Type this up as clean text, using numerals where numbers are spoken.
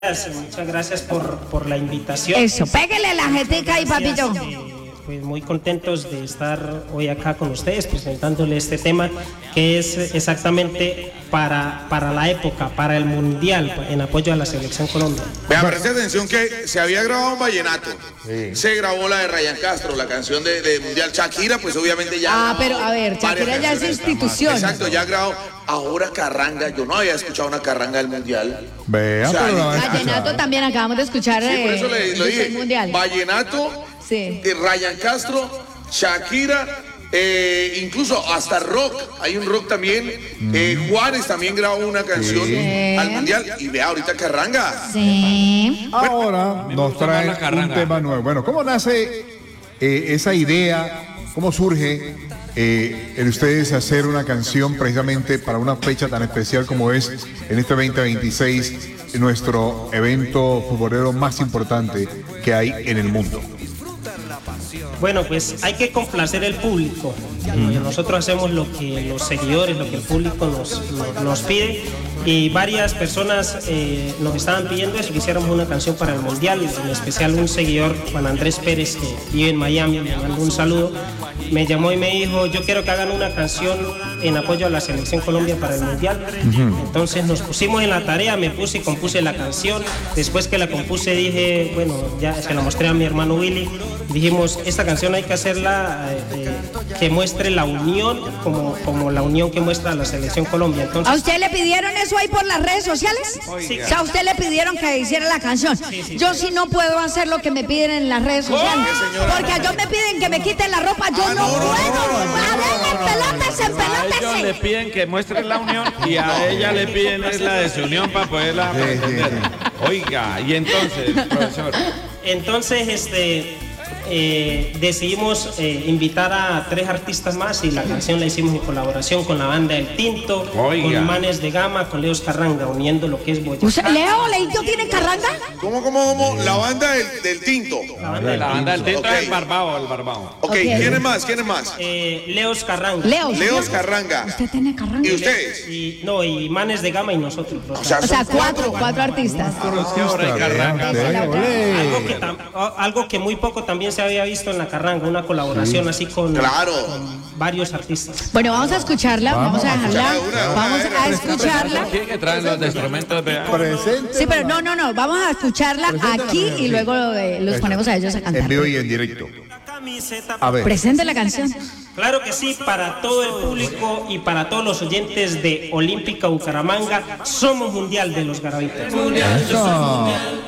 Muchas gracias por la invitación. Eso, pégale la jetica ahí, papito. Pues muy contentos de estar hoy acá con ustedes presentándole este tema que es exactamente para la época, para el Mundial, en apoyo a la Selección Colombia. Vea, preste atención que se había grabado un vallenato. Sí. Se grabó la de Ryan Castro, la canción de Mundial. Shakira, pues obviamente ya. Ah, pero a ver, Shakira ya es institución. Exacto, ya grabó. Ahora carranga, yo no había escuchado una carranga del Mundial. Vea, o sea, pero vallenato también acabamos de escuchar. Sí, por eso lo dije. Mundial. Vallenato, sí. Ryan Castro, Shakira, incluso hasta rock. Hay un rock también. Juanes también grabó una canción al Mundial. Y vea, ahorita carranga. Sí. Ahora nos trae un tema nuevo. Bueno, ¿cómo nace esa idea? ¿Cómo surge en ustedes hacer una canción precisamente para una fecha tan especial como es en este 2026 nuestro evento futbolero más importante que hay en el mundo? Bueno, pues hay que complacer el público. Nosotros hacemos lo que los seguidores, lo que el público nos pide. Y varias personas nos estaban pidiendo eso, que hiciéramos una canción para el Mundial. En especial un seguidor, Juan Andrés Pérez, que vive en Miami, me mandó un saludo. Me llamó y me dijo, yo quiero que hagan una canción en apoyo a la Selección Colombia para el Mundial. Entonces nos pusimos en la tarea, me puse y compuse la canción. Después que la compuse dije, bueno, ya se la mostré a mi hermano Willy. Dijimos, esta canción hay que hacerla que muestre la unión, como la unión que muestra la Selección Colombia. Entonces, ¿a usted le pidieron eso ahí por las redes sociales? Sí. O sea, ¿a usted le pidieron que hiciera la canción? Sí, yo sí no puedo hacer lo que me piden en las redes sociales. Porque a yo me piden que me quiten la ropa, yo no puedo. A ver, pelótese. A ellos le piden que muestren la unión y a ella le piden es la desunión para poderla entender. Oiga, y entonces, profesor. Entonces, decidimos invitar a 3 artistas más y la canción la hicimos en colaboración con la banda El Tinto, con Manes de Gama, con Leos Carranga, uniendo lo que es Boyacá. ¿Leito tiene carranga? ¿Cómo? La banda del Tinto. La banda del Tinto. El Barbao. Ok, ¿quiénes más? Leos Carranga. Leos Carranga. ¿Usted tiene carranga? ¿Y ustedes? Y Manes de Gama y nosotros. O sea, cuatro artistas. Algo que muy poco también se había visto en la carranga, una colaboración así con varios artistas. Bueno, vamos a escucharla, vamos a dejarla, vamos a escucharla. ¿Quién que traen los instrumentos? Sí, pero no, vamos a escucharla aquí y luego los ponemos a ellos a cantar. En vivo y en directo. A ver. Presente la canción. Claro que sí, para todo el público y para todos los oyentes de Olímpica Bucaramanga, somos Mundial de los Garabitos. Eso.